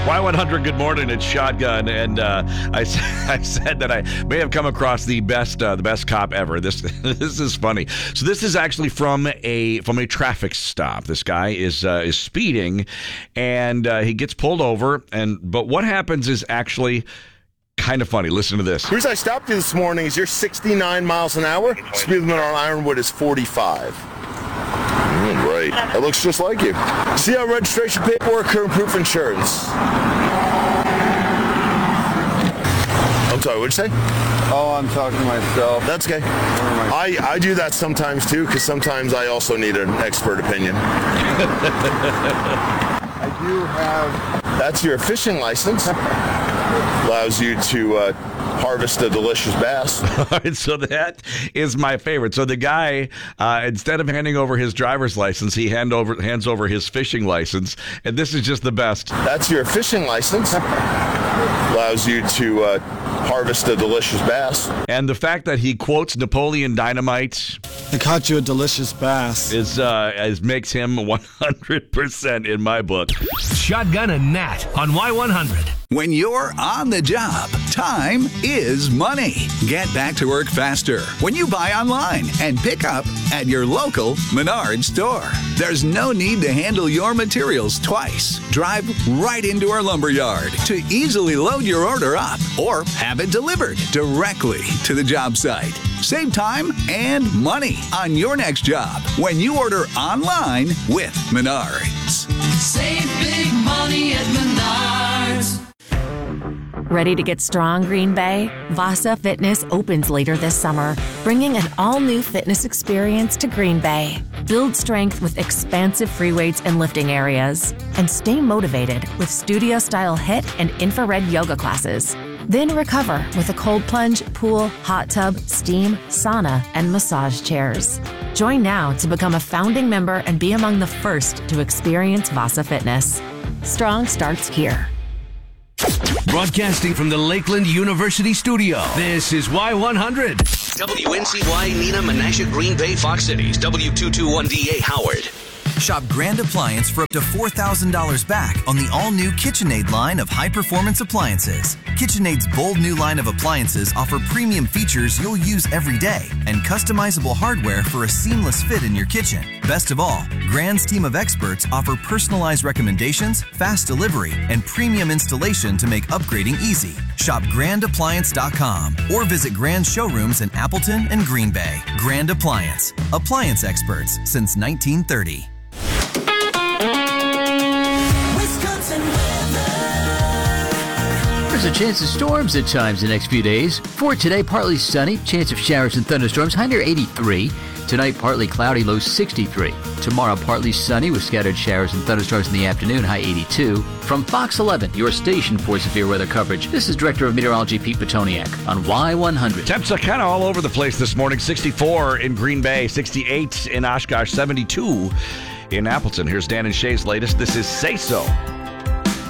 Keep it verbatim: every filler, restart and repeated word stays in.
Y one hundred, good morning. It's Shotgun, and uh, I, I said that I may have come across the best uh, the best cop ever. This this is funny. So this is actually from a from a traffic stop. This guy is uh, is speeding, and uh, he gets pulled over. And but what happens is actually kind of funny. Listen to this. The reason I stopped you this morning is you're sixty-nine miles an hour. Speed limit on Ironwood is forty-five. Mm, great. That looks just like you. See our registration paperwork, current proof of insurance. I'm sorry, what'd you say? Oh, I'm talking to myself. That's okay. I, I do that sometimes too, because sometimes I also need an expert opinion. I do have... That's your fishing license. Allows you to uh, harvest a delicious bass. All right, so that is my favorite. So the guy, uh, instead of handing over his driver's license, he hand over hands over his fishing license, and this is just the best. That's your fishing license. Allows you to uh, harvest a delicious bass. And the fact that he quotes Napoleon Dynamite, I caught you a delicious bass, is uh, is makes him one hundred percent in my book. Shotgun and Nat on Y one hundred. When you're on the job, time is money. Get back to work faster when you buy online and pick up at your local Menards store. There's no need to handle your materials twice. Drive right into our lumber yard to easily load your order up or have it delivered directly to the job site. Save time and money on your next job when you order online with Menards. Save big money at Menards. Ready to get strong, Green Bay? Vasa Fitness opens later this summer, bringing an all-new fitness experience to Green Bay. Build strength with expansive free weights and lifting areas, and stay motivated with studio-style HIIT and infrared yoga classes. Then recover with a cold plunge, pool, hot tub, steam, sauna, and massage chairs. Join now to become a founding member and be among the first to experience Vasa Fitness. Strong starts here. Broadcasting from the Lakeland University studio, this is Y one hundred. W N C Y, Neenah, Menasha, Green Bay, Fox Cities, W two twenty-one D A, Howard. Shop Grand Appliance for up to four thousand dollars back on the all-new KitchenAid line of high-performance appliances. KitchenAid's bold new line of appliances offer premium features you'll use every day and customizable hardware for a seamless fit in your kitchen. Best of all, Grand's team of experts offer personalized recommendations, fast delivery, and premium installation to make upgrading easy. Shop grand appliance dot com or visit Grand's showrooms in Appleton and Green Bay. Grand Appliance. Appliance experts since nineteen thirty. There's a chance of storms at times the next few days. For today, partly sunny, chance of showers and thunderstorms, high near eighty-three. Tonight, partly cloudy, low sixty-three. Tomorrow, partly sunny with scattered showers and thunderstorms in the afternoon, high eighty-two. From Fox eleven, your station for severe weather coverage, this is Director of Meteorology Pete Petoniak on Y one hundred. Temps are kind of all over the place this morning. sixty-four in Green Bay, sixty-eight in Oshkosh, seventy-two in Appleton. Here's Dan and Shay's latest. This is Say So.